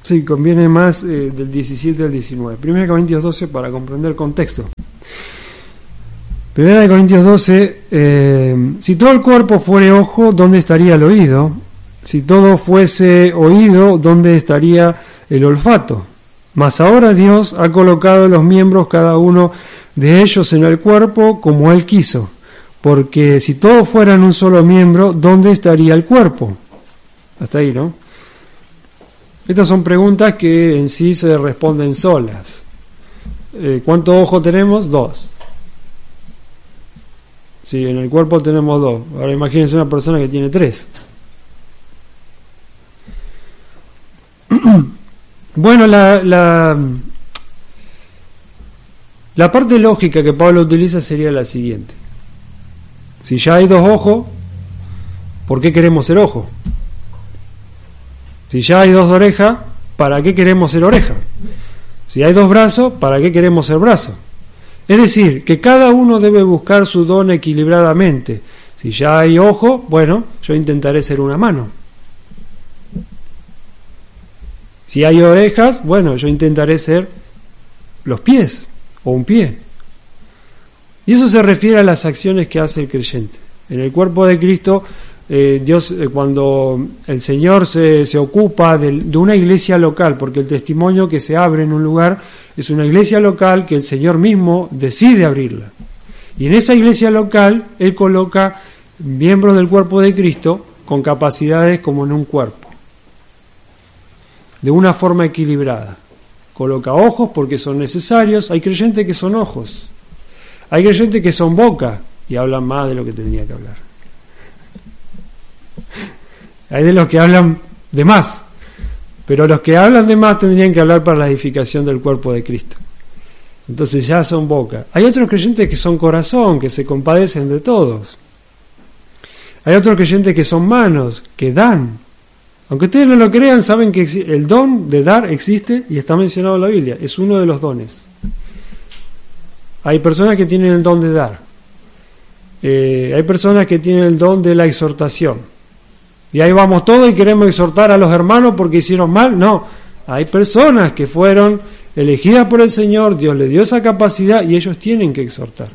Sí, conviene más del 17 al 19. 1 Corintios 12 para comprender el contexto. 1 Corintios 12, si todo el cuerpo fuere ojo, ¿dónde estaría el oído? Si todo fuese oído, ¿dónde estaría el olfato? Mas ahora Dios ha colocado los miembros, cada uno de ellos, en el cuerpo como Él quiso. Porque si todos fueran un solo miembro, ¿dónde estaría el cuerpo? Hasta ahí, ¿no? Estas son preguntas que en sí se responden solas. ¿Cuántos ojos tenemos? 2. Sí, en el cuerpo tenemos 2. Ahora imagínense una persona que tiene 3. Bueno, la parte lógica que Pablo utiliza sería la siguiente. Si ya hay 2 ojos, ¿por qué queremos ser ojo? Si ya hay 2 orejas, ¿para qué queremos ser oreja? Si hay 2 brazos, ¿para qué queremos ser brazo? Es decir, que cada uno debe buscar su don equilibradamente. Si ya hay ojo, bueno, yo intentaré ser una mano. Si hay orejas, bueno, yo intentaré ser los pies o un pie. Y eso se refiere a las acciones que hace el creyente. En el cuerpo de Cristo, Dios, cuando el Señor se ocupa de una iglesia local, porque el testimonio que se abre en un lugar es una iglesia local que el Señor mismo decide abrirla. Y en esa iglesia local, Él coloca miembros del cuerpo de Cristo con capacidades como en un cuerpo, de una forma equilibrada. Coloca ojos porque son necesarios. Hay creyentes que son ojos, hay creyentes que son boca y hablan más de lo que tendría que hablar. Hay de los que hablan de más, pero los que hablan de más tendrían que hablar para la edificación del cuerpo de Cristo. Entonces ya son boca. Hay otros creyentes que son corazón, que se compadecen de todos. Hay otros creyentes que son manos, que dan. Aunque ustedes no lo crean, saben que el don de dar existe y está mencionado en la Biblia. Es uno de los dones. Hay personas que tienen el don de dar. Hay personas que tienen el don de la exhortación. Y ahí vamos todos y queremos exhortar a los hermanos porque hicieron mal. No, hay personas que fueron elegidas por el Señor, Dios les dio esa capacidad y ellos tienen que exhortar.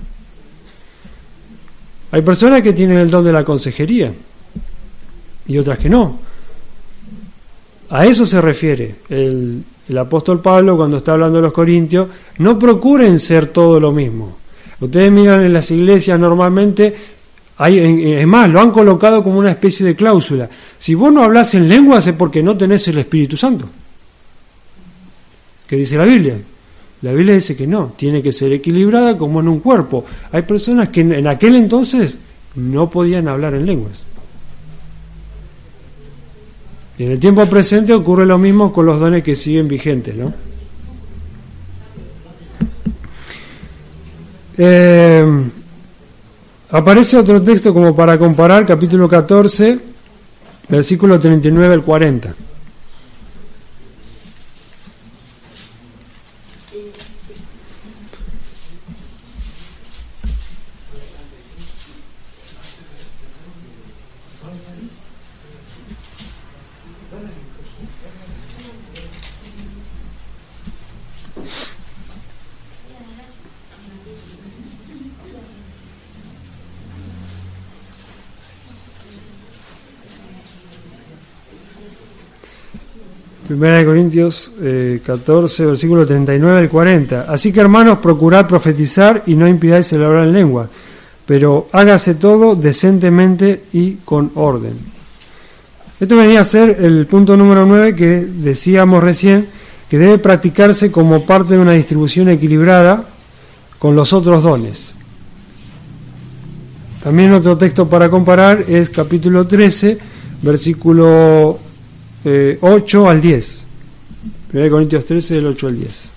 Hay personas que tienen el don de la consejería y otras que no. A eso se refiere el apóstol Pablo cuando está hablando de los corintios. No procuren ser todo lo mismo. Ustedes miran en las iglesias normalmente, es más, lo han colocado como una especie de cláusula. Si vos no hablas en lenguas es porque no tenés el Espíritu Santo. ¿Qué dice la Biblia? La Biblia dice que no, tiene que ser equilibrada como en un cuerpo. Hay personas que en aquel entonces no podían hablar en lenguas. Y en el tiempo presente ocurre lo mismo con los dones que siguen vigentes, ¿no? Aparece otro texto como para comparar, capítulo 14, versículo 39 al 40. Primera de Corintios 14, versículo 39 al 40. Así que, hermanos, procurad profetizar y no impidáis el hablar en lengua, pero hágase todo decentemente y con orden. Esto venía a ser el punto número 9 que decíamos recién, que debe practicarse como parte de una distribución equilibrada con los otros dones. También otro texto para comparar es capítulo 13, versículo 8 al 10. 1 Corintios 13, del 8 al 10.